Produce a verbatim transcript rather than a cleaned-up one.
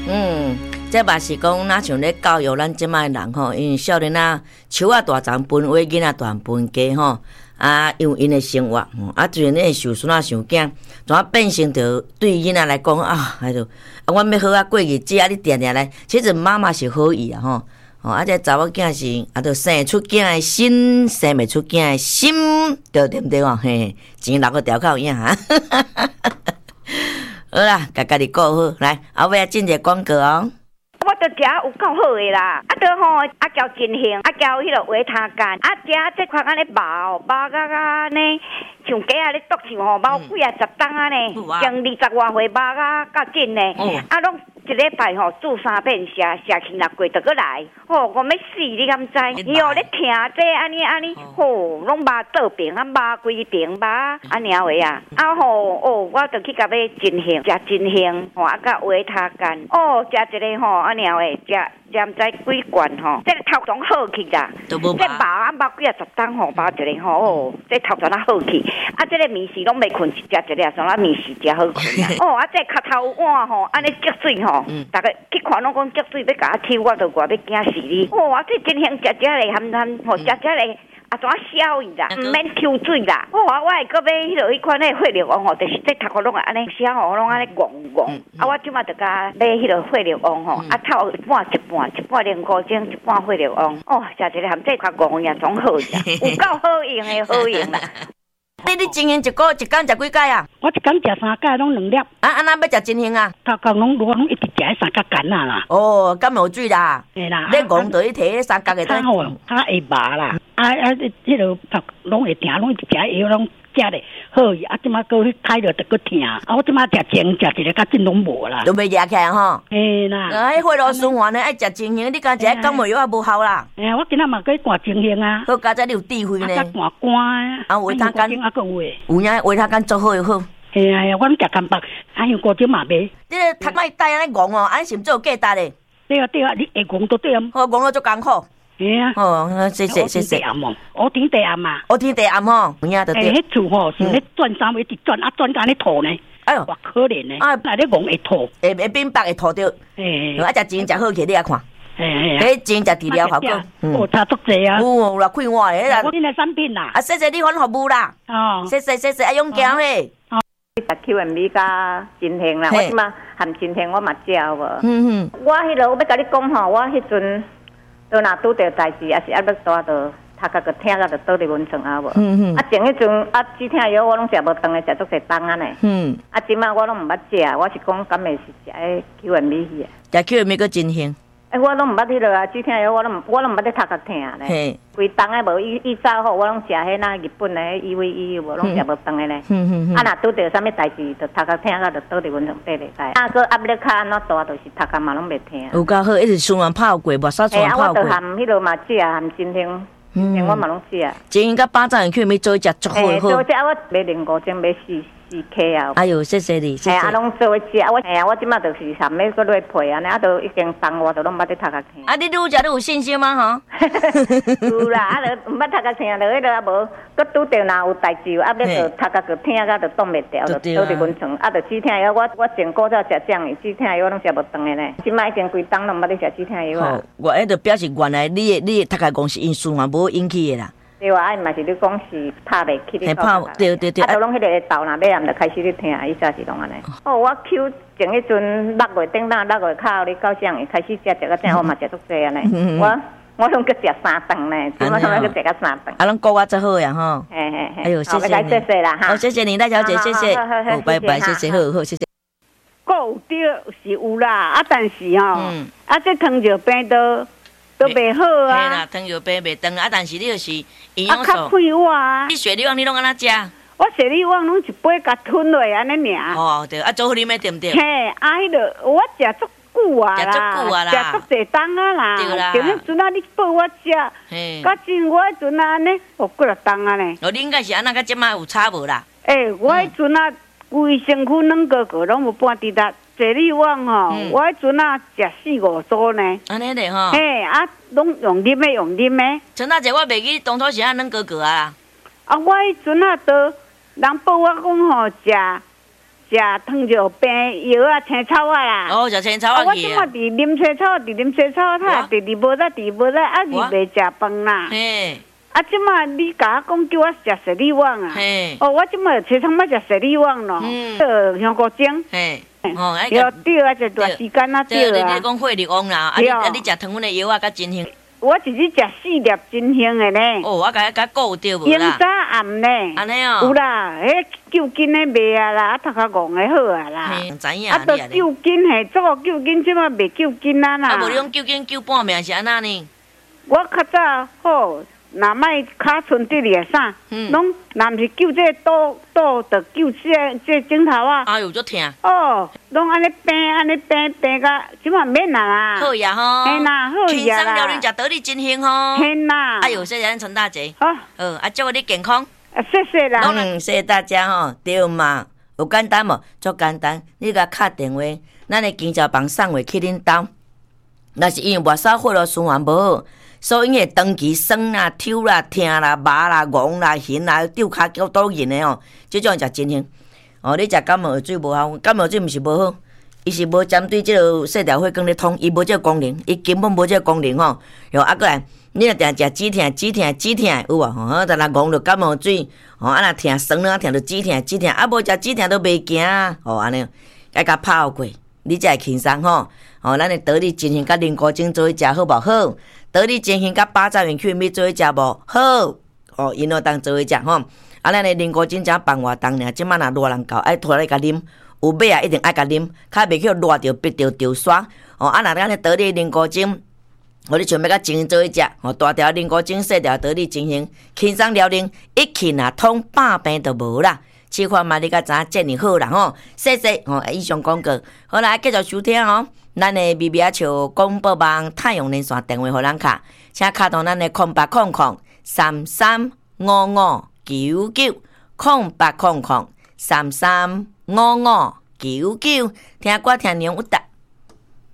嗯，这嘛是讲，哪像咧教育咱即摆人吼，因为少年仔树仔大长分话，囡仔大分家吼。啊，因为因的生活，啊，最近咧受孙仔想囝，怎啊变成着对囡仔来讲啊，哎着，啊，阮要好啊过日子啊，你定定来，其实妈妈是好意啊吼，哦，啊，这查某囝是啊，着生出囝的心，生袂出囝的心，对对毋对哦？嘿，钱留个条口影哈，好啦，家家己顾好，来，后尾啊，进一个广告哦。 我着食有够好诶啦，啊，着吼啊交真香，啊交迄落维他干，啊食这款安尼包包甲甲安尼，像鸡仔咧剁像吼，包几啊十档安尼，将二十外岁包甲较紧呢，啊拢一礼拜吼煮三遍，食食起六过着过来，吼我要死你敢知？伊哦咧听这安尼安尼，吼拢肉倒平啊，肉规平肉安尼话啊，啊吼哦我着去甲要真香，食真香，吼啊甲维他干，哦食一个吼。安尼话，食食毋知几罐吼，这个头总好去啦。这肉啊肉几啊十档吼，包一个吼，哦，这头总啊好去。啊，这个面食拢袂困，食一粒，上啊面食食好困啦。哦，啊，这壳头碗吼，安尼积水吼，大家去看拢讲积水要甲我抽，我都我要惊死你。哦，啊，这真香，食食咧含含，吼，食食咧。啊，怎啊消伊啦？毋免抽水啦。哦，啊，我会搁买迄落迄款迄血流王吼，就是这头壳拢会安尼消吼，拢安尼戆戆。啊，我即马就甲买迄落血流王吼，啊，头一半一半，一半莲菇精，一半血流王。哦，食一个含这较戆呀，总好食，有够好用诶，好用啦。 你你真香一个一工食几摆啊？ 我一工食三摆，拢两粒。啊， 安那要食真香啊？ 头壳拢拢一直食三角干啊啦。 哦，敢有水啦？ 嘿啦。 你戆着去摕迄三角诶。较好，较会麻啦。啊啊，迄落头拢会疼，拢一直食药，拢食咧好伊。啊，即马搁去开了就搁疼。啊，我即马食精食一个，较真拢无啦。 都袂夹起来吼。 嘿啦。 啊，迄血路循环呢，爱食真香，你敢食感冒药也无效啦。 哎，我今仔嘛搁灌真香啊。 好，加在你有智慧呢。 啊，灌肝啊。 啊，维他干啊，搁有诶。 有影维他干做好又好。 嘿啊，我拢食干白，啊，香菇精嘛袂。 你个头摆戴安尼戆哦，安尼是毋做有价值咧？ 对啊对啊，你会戆都对啊。 好，戆了足艰苦。 嘿啊。 哦，谢谢谢谢。 我天地暗嘛。 我天地暗吼，有影就对。 诶，迄厝吼是咧转三围，一转啊转甲咧吐呢。哎呦，哇可怜呢。啊，那咧戆会吐。 会会变白会吐着。诶。啊，食钱食好起，你也看。诶。迄钱食治疗效果。 哦，差足济啊。 有啦，快活诶啦。 我恁诶产品啦。 啊，谢谢你款服务啦。哦。谢谢谢谢，啊勇强嘿。 食 Q and B 加真香啦，我即马含真香我嘛食无。嗯嗯。我迄落我要甲你讲吼，我迄阵都若拄着代志，也是啊要带到头壳个疼到着倒伫温泉啊无。嗯嗯。啊前迄阵啊止疼药我拢食无当诶，食足侪当啊呢。嗯。啊即马我拢毋捌食，我是讲敢会是食迄 Q and B 去啊。 食 Q and B 个真香。 诶，我拢毋捌迄落啊止疼药，我拢我拢毋捌咧头壳疼咧。嘿。规当诶无伊伊早好，我拢食迄那日本诶伊维伊无，拢食无当诶咧。嗯嗯嗯。啊，若拄着啥物代志，就头壳疼到就倒伫温泉底咧。啊，个压力较安怎大，就是头壳嘛拢袂疼。 有够好，一直循环泡过，目屎循环泡过。 啊，我着含迄落嘛食，含真香，真香我嘛拢食。 真香甲巴掌去咪做一只足好好。 做只我买零五钟买四四克啊。 哎呦，谢谢你，谢谢。 啊，拢做食，我哎呀，我即马就是含要搁落配安尼，啊，都已经当我都拢捌咧头壳疼。 啊，你愈食愈有信心吗？吼。 有啦，啊，就毋捌头壳疼，就迄落啊无，搁拄着若有代志，啊，要着头壳个疼甲着挡袂牢，着倒伫温泉，啊，着止疼药，我我前古早食酱的止疼药，拢食无当的呢。即马已经规当拢捌咧食止疼药啊。 我迄着表示原来你的你的头壳讲是因循环无引起的啦。 对啊，啊，嘛是你讲是拍袂起你拍，对对对。 啊，都拢迄个豆若买暗，就开始咧疼，伊早是拢安尼。哦，我 Q 前迄阵六月顶当六月靠你到这样开始食食到这样，我嘛食足济安尼。我我拢搁食三顿呢，即马拢搁食到三顿。 啊，拢顾我真好呀吼。 嘿嘿嘿。 哎呦，谢谢你。 谢谢啦哈。 好，谢谢你，赖小姐，谢谢。好，拜拜，谢谢，好好，谢谢。 有对是有啦，啊，但是吼，啊，这糖尿病都。都袂好啊！ 嘿啦，糖尿病袂长啊，但是你就是营养素。 啊，较快活啊！ 你雪梨旺你拢安怎食？ 我雪梨旺拢一杯甲吞落安尼尔。 哦，对，啊，做好啉的对毋对？ 嘿，啊，迄个我食足久啊啦， 食足久啊啦， 食足侪当啊啦。 对啦。 前迄阵啊，你报我食，嘿，甲真我迄阵啊安尼，哦，几落当啊呢？ 哦，你应该是安那甲即摆有差无啦？ 诶，我迄阵啊，规身躯软个个拢无半滴答。雪梨旺吼，我迄阵啊食四五组呢。 安尼咧吼。 嘿，啊，拢用啉的用啉的。 陈大姐，我袂记当初是安软哥哥啊。 啊，我迄阵啊，都人报我讲吼食食汤药病药啊，青草啊啦。 哦，食青草啊啊，我去啊。 即马伫啉青草，伫啉青草，他直直无得，直无得，啊，就袂食饭啦。 嘿。 啊，即马你甲我讲叫我食十里旺啊？ 嘿。 哦，我即马车窗要食十里旺咯。 嗯。 呃，香菇精。 嘿。哦，哎对对啊，一段时间啊，对啊。 你你讲血力旺啦，啊你啊你食糖分的药啊，甲真香。 我一日食四粒真香的呢。 哦，我甲甲顾着无啦。 明早暗呢。 安尼哦。 有啦，迄救筋的卖啊啦，啊头壳戆的好啊啦。 嘿，知影。 啊，都救筋嘿，做救筋，即马袂救筋啊啦。 啊，无你讲救筋救半命是安那呢？ 我较早好。若莫卡剩得哩啥？拢若毋是救这倒倒，着救这这枕头啊！ 哎呦，足疼！ 哦，拢安尼病安尼病病甲，即马免啦。 好呀吼！ 嘿啦，好呀啦！ 轻松了，恁食得你真幸吼！ 嘿啦！ 哎呦，谢谢咱陈大姐。 好， 呃，啊，祝你健康。 啊，谢谢啦。 嗯，谢谢大家吼，对嘛？有简单无？足简单，你甲敲电话，咱的经销房送货去恁兜。若是因为末梢血路循环无好。所以个长期酸啦、抽啦、疼啦、麻啦、戆啦、痕啦、丢骹脚倒印的哦，即种食真香。哦，你食感冒药水无效，感冒药水毋是无好，伊是无针对即个细条血管咧通，伊无即个功能，伊根本无即个功能吼。哟，啊过来，你若定食止疼、止疼、止疼有无？吼，咱若戆着感冒水，吼啊若疼酸啦，疼着止疼、止疼，啊无食止疼都袂行，吼安尼，爱甲泡过，你才会轻松吼。吼，咱的得力真香甲菱角精做伙食好无好？得力真香甲八爪鱼去米做伙食无好？哦，因都当做伙食吼。啊，咱的菱角精只放活动尔，即摆若热人够，爱拖来甲啉。有买啊，一定爱甲啉，较袂去热着逼着着刷。哦，啊，若咱的得力菱角精，互你想要甲真香做伙食，吼，大条菱角精，细条得力真香，轻松了能，一气若通，百病都无啦。试看嘛，你甲知影遮尔好啦吼，谢谢吼。以上广告，好啦，继续收听哦。咱的咪咪啊笑广播网太阳连线电话互咱卡，请卡到咱的空八空空三三五五九九空八空空三三五五九九，听歌听娘有答。